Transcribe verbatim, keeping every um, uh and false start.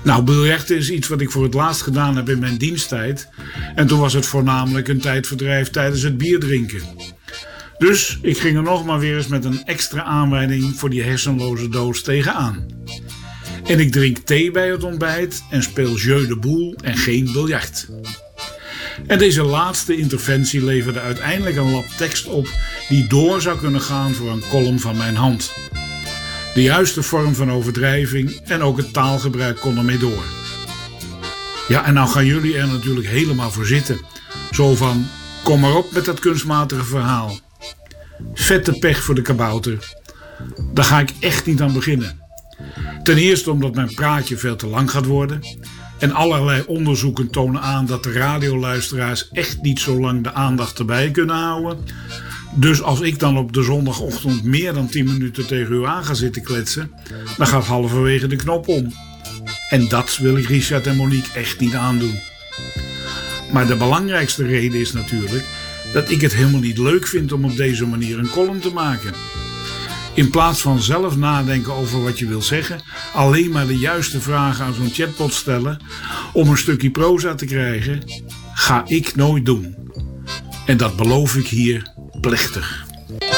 Nou, biljarten is iets wat ik voor het laatst gedaan heb in mijn diensttijd. En toen was het voornamelijk een tijdverdrijf tijdens het bier drinken. Dus ik ging er nog maar weer eens met een extra aanwijding voor die hersenloze doos tegenaan. En ik drink thee bij het ontbijt en speel jeu de boule en geen biljart. En deze laatste interventie leverde uiteindelijk een lap tekst op die door zou kunnen gaan voor een column van mijn hand. De juiste vorm van overdrijving en ook het taalgebruik kon ermee door. Ja, en nou gaan jullie er natuurlijk helemaal voor zitten. Zo van, kom maar op met dat kunstmatige verhaal. Vette pech voor de kabouter. Daar ga ik echt niet aan beginnen. Ten eerste omdat mijn praatje veel te lang gaat worden. En allerlei onderzoeken tonen aan dat de radioluisteraars echt niet zo lang de aandacht erbij kunnen houden. Dus als ik dan op de zondagochtend meer dan tien minuten tegen u aan ga zitten kletsen, dan gaat halverwege de knop om. En dat wil ik Richard en Monique echt niet aandoen. Maar de belangrijkste reden is natuurlijk dat ik het helemaal niet leuk vind om op deze manier een column te maken. In plaats van zelf nadenken over wat je wil zeggen, alleen maar de juiste vragen aan zo'n chatbot stellen om een stukje proza te krijgen, ga ik nooit doen. En dat beloof ik hier plechtig.